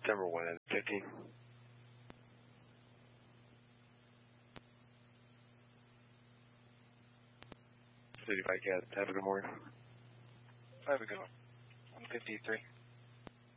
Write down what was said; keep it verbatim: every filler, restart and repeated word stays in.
December one and fifteen. City Bike, yeah. Have a good morning. Have a good one. one fifty-three.